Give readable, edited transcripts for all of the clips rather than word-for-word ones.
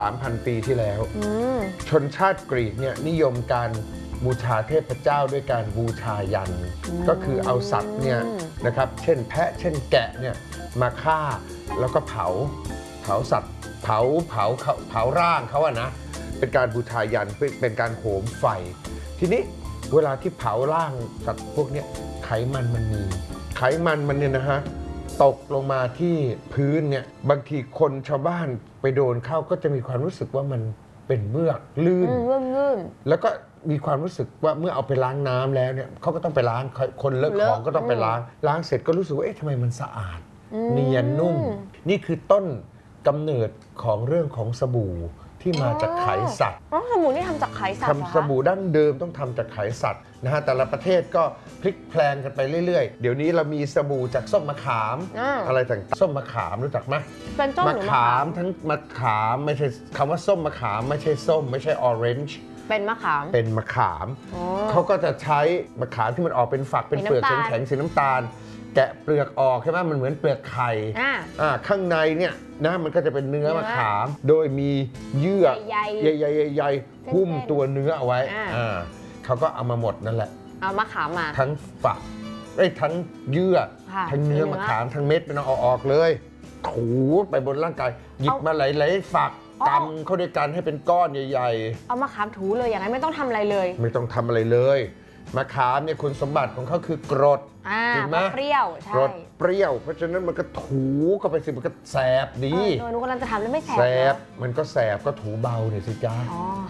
3,000 ปีที่แล้วชนชาติกรีกเนี่ยนิยมการบูชาเทพเจ้าด้วยการบูชายันก็คือเอาสัตว์เนี่ยนะครับเช่นแพะเช่นแกะเนี่ยมาฆ่าแล้วก็เผาสัตว์เผาร่างเขาอะนะเป็นการบูชายันเป็นการโหมไฟทีนี้เวลาที่เผาร่างสัตว์พวกนี้ไขมันมันเนี่ยนะฮะตกลงมาที่พื้นเนี่ยบางทีคนชาวบ้านไปโดนเข้าก็จะมีความรู้สึกว่ามันเป็นเมือกลื่นแล้วก็มีความรู้สึกว่าเมื่อเอาไปล้างน้ำแล้วเนี่ยเขาก็ต้องไปล้างคนเลอะของก็ต้องไปล้างเสร็จก็รู้สึกว่าเอ๊ะทำไมมันสะอาดเนียนนุ่มนี่คือต้นกำเนิดของเรื่องของสบู่ที่มาจากไขสัตว์สบู่นี่ทำจากไขสัตว์ทำสบู่ดั้งเดิมต้องทำจากไขสัตว์นะฮะแต่ละประเทศก็พลิกแพลงกันไปเรื่อยๆเดี๋ยวนี้เรามีสบู่จากส้มมะขามอะไรต่างๆส้มมะขามรู้จักไหมเป็นส้มหรือมะขามทั้งมะขามไม่ใช่คำว่าส้มมะขามไม่ใช่ส้มไม่ใช่ออเรนจ์เป็นมะขามเขาก็จะใช้มะขามที่มันออกเป็นฝักเป็นเปลือกแข็งๆสีน้ำตาลแกะเปลือกออกใช่ไหมมันเหมือนเปลือกไข่ข้างในเนี่ยนะมันก็จะเป็นเนื้อมะขามโดยมีเยื่อใหญ่ๆหุ้มตัวเนื้อเอาไว้เขาก็เอามาหมดนั่นแหละเอามะขามมาทั้งฝักทั้งเยื่อทั้งเนื้อมะขามทั้งเม็ดมันเอาออกเลยถูไปบนร่างกายหยิบมาหลายๆฝักตำเข้าด้วยกันให้เป็นก้อนใหญ่ๆเอามะขามถูเลยอย่างนั้นไม่ต้องทำอะไรเลยไม่ต้องทำอะไรเลยมะขามเนี่ยคุณสมบัติของเขาคือกรดจริงไหมเปรี้ยวใช่กรดเปรี้ยวเพราะฉะนั้นมันก็ถูเข้าไปสิมันก็แสบดีหนูกำลังจะทำแล้วไม่แสบมันก็แสบก็ถูเบาเนี่ยสิจ้า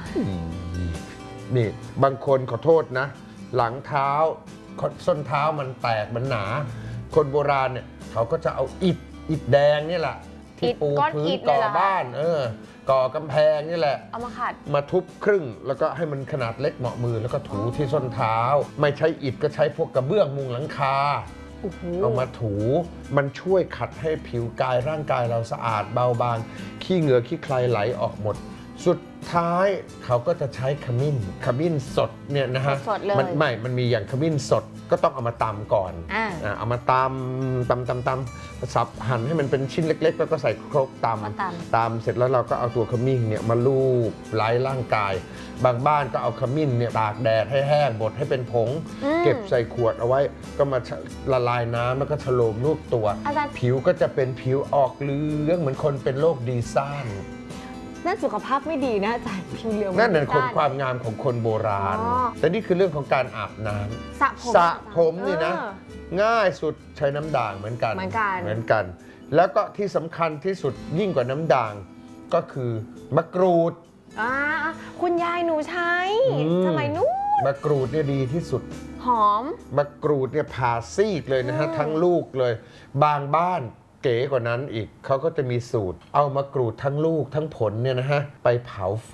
นี่บางคนขอโทษนะหลังเท้าส้นเท้ามันแตกมันหนาคนโบราณเนี่ยเขาก็จะเอาอิฐแดงนี่แหละที่ปูพื้นก่อบ้านก่อกำแพงนี่แหละเอามาขัดมาทุบครึ่งแล้วก็ให้มันขนาดเล็กเหมาะมือแล้วก็ถูที่ส้นเท้าไม่ใช้อิฐก็ใช้พวกกระเบื้องมุงหลังคาเอามาถูมันช่วยขัดให้ผิวกายร่างกายเราสะอาดเบาบางขี้เหงื่อขี้ใครไหลออกหมดสุดท้ายเขาก็จะใช้ขมิ้นสดเนี่ยนะฮะมันมีอย่างขมิ้นสดก็ต้องเอามาตำก่อนเอามาตำสับหั่นให้มันเป็นชิ้นเล็กๆแล้วก็ใส่ครกตำเสร็จแล้วเราก็เอาตัวขมิ้นเนี่ยมาลูบไล้ร่างกายบางบ้านก็เอาขมิ้นเนี่ยตากแดดให้แห้งบดให้เป็นผงเก็บใส่ขวดเอาไว้ก็มาละลายน้ำแล้วก็ฉโลมรูปตัวผิวก็จะเป็นผิวออกเหลืองเหมือนคนเป็นโรคดีซ่านนั่นสุขภาพไม่ดีนะอาจารย์ผิวเหลืองนั่นเป็นความงามของคนโบราณแต่นี่คือเรื่องของการอาบน้ำสระผมนี่นะง่ายสุดใช้น้ำด่างเหมือนกันแล้วก็ที่สำคัญที่สุดยิ่งกว่าน้ำด่างก็คือมะกรูดคุณยายหนูใช้สมัยนู้นมะกรูดเนี่ยดีที่สุดหอมมะกรูดเนี่ยผ่าซีกเลยนะฮะทั้งลูกเลยบางบ้านเก๋กว่านั้นอีกเขาก็จะมีสูตรเอามะกรูดทั้งลูกทั้งผลเนี่ยนะฮะไปเผาไฟ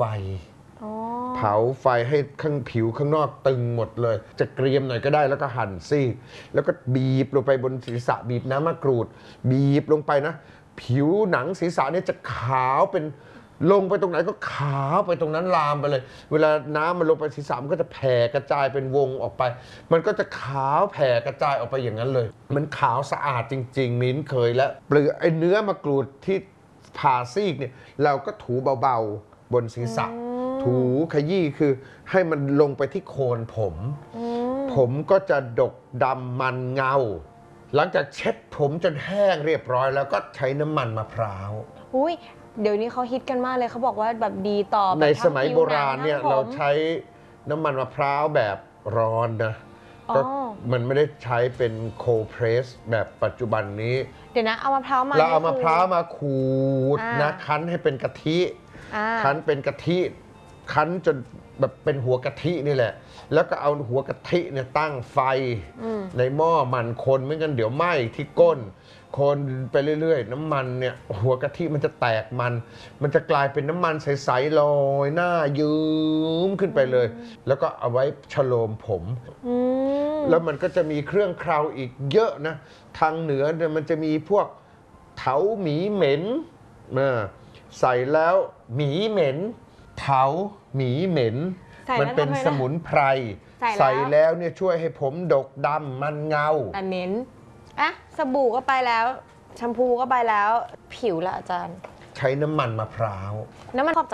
ให้ข้างผิวข้างนอกตึงหมดเลยจะเกรียมหน่อยก็ได้แล้วก็หั่นซีกแล้วก็บีบลงไปบนศีรษะบีบน้ำมะกรูดบีบลงไปนะผิวหนังศีรษะเนี่ยจะขาวเป็นลงไปตรงไหนก็ขาวไปตรงนั้นลามไปเลยเวลาน้ำมันลงไปศีรษะมันก็จะแผ่กระจายเป็นวงออกไปมันก็จะขาวแผ่กระจายออกไปอย่างนั้นเลยมันขาวสะอาดจริงๆมิ้นเคยแล้วเปลือกไอ้เนื้อมะกรูดที่ผ่าซีกเนี่ยเราก็ถูเบาๆบนศีรษะถูขยี้คือให้มันลงไปที่โคนผมก็จะดกดำมันเงาหลังจากเช็ดผมจนแห้งเรียบร้อยแล้วก็ใช้น้ำมันมะพร้าวเดี๋ยวนี้เขาฮิตกันมากเลยเขาบอกว่าแบบดีต่อในสมัยโบราณเนี่ยเราใช้น้ำมันมะพร้าวแบบร้อนนะก็มันไม่ได้ใช้เป็นโคเพรสแบบปัจจุบันนี้เดี๋ยวนะเอามะพร้าวมาเราเอามะพร้าวมาขูดนะคั้นให้เป็นกะทิคั้นเป็นกะทิคั้นจนแบบเป็นหัวกะทินี่แหละแล้วก็เอาหัวกะทิเนี่ยตั้งไฟในหม้อมันคนไม่งั้นเดี๋ยวไหม้ที่ก้นคนไปเรื่อยๆน้ำมันเนี่ยหัวกะทิมันจะแตกมันจะกลายเป็นน้ำมันใสๆลอยหน้ายืมขึ้นไปเลยแล้วก็เอาไว้ฉโลมผมแล้วมันก็จะมีเครื่องเคราอีกเยอะนะทางเหนือเนี่ยมันจะมีพวกเถาหมีเหม็นใส่แล้วหมีเหม็นเถาหมีเหม็นมันเป็นสมุนไพรใส่แล้วเนี่ยช่วยให้ผมดกดำมันเงาแต่เหม็นสบู่ก็ไปแล้วแชมพูก็ไปแล้วผิวละอาจารย์ใช้น้ำมันมะพร้าวน้ำมันครอบจาก